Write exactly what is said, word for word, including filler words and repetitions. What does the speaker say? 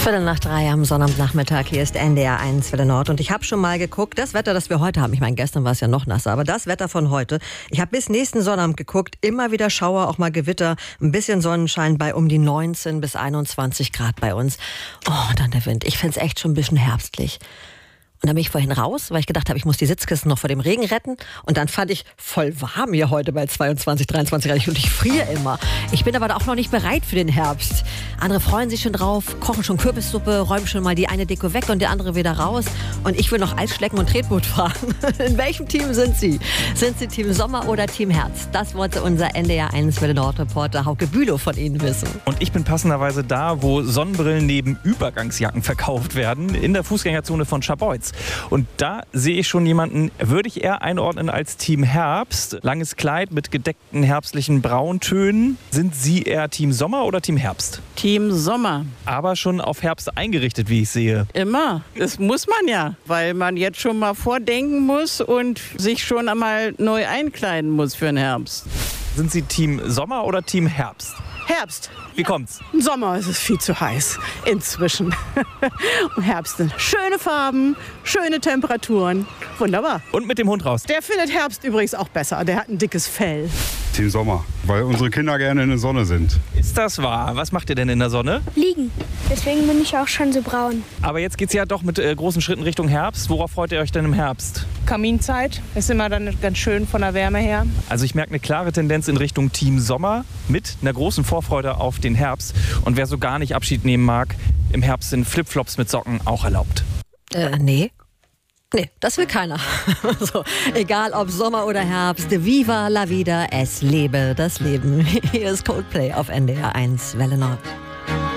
Viertel nach drei am Sonnabendnachmittag. Hier ist N D R eins Welle Nord. Und ich habe schon mal geguckt, das Wetter, das wir heute haben. Ich meine, gestern war es ja noch nasser, aber das Wetter von heute. Ich habe bis nächsten Sonnabend geguckt. Immer wieder Schauer, auch mal Gewitter. Ein bisschen Sonnenschein bei um die neunzehn bis einundzwanzig Grad bei uns. Oh, und dann der Wind. Ich finde es echt schon ein bisschen herbstlich. Und dann bin ich vorhin raus, weil ich gedacht habe, ich muss die Sitzkissen noch vor dem Regen retten. Und dann fand ich voll warm hier heute bei zweiundzwanzig, dreiundzwanzig Grad. Und ich friere immer. Ich bin aber auch noch nicht bereit für den Herbst. Andere freuen sich schon drauf, kochen schon Kürbissuppe, räumen schon mal die eine Deko weg und die andere wieder raus. Und ich will noch Eis schlecken und Tretboot fahren. In welchem Team sind Sie? Sind Sie Team Sommer oder Team Herbst? Das wollte unser N D R eins Welle Nord-Reporter Hauke Bülow von Ihnen wissen. Und ich bin passenderweise da, wo Sonnenbrillen neben Übergangsjacken verkauft werden, in der Fußgängerzone von Scharbeutz. Und da sehe ich schon jemanden, würde ich eher einordnen als Team Herbst. Langes Kleid mit gedeckten herbstlichen Brauntönen. Sind Sie eher Team Sommer oder Team Herbst? Team Sommer. Aber schon auf Herbst eingerichtet, wie ich sehe. Immer. Das muss man ja, weil man jetzt schon mal vordenken muss und sich schon einmal neu einkleiden muss für den Herbst. Sind Sie Team Sommer oder Team Herbst? Herbst. Wie kommt's? Im Sommer ist es viel zu heiß. Inzwischen. Und Herbst sind schöne Farben, schöne Temperaturen. Wunderbar. Und mit dem Hund raus. Der findet Herbst übrigens auch besser. Der hat ein dickes Fell. Team Sommer, weil unsere Kinder gerne in der Sonne sind. Ist das wahr? Was macht ihr denn in der Sonne? Liegen. Deswegen bin ich auch schon so braun. Aber jetzt geht's ja doch mit äh, großen Schritten Richtung Herbst. Worauf freut ihr euch denn im Herbst? Kaminzeit ist immer dann ganz schön von der Wärme her. Also ich merke eine klare Tendenz in Richtung Team Sommer mit einer großen Vorfreude auf den Herbst. Und wer so gar nicht Abschied nehmen mag, im Herbst sind Flipflops mit Socken auch erlaubt. Äh, nee. Nee, das will keiner. So, egal ob Sommer oder Herbst, Viva la vida, es lebe das Leben. Hier ist Coldplay auf N D R eins Welle Nord.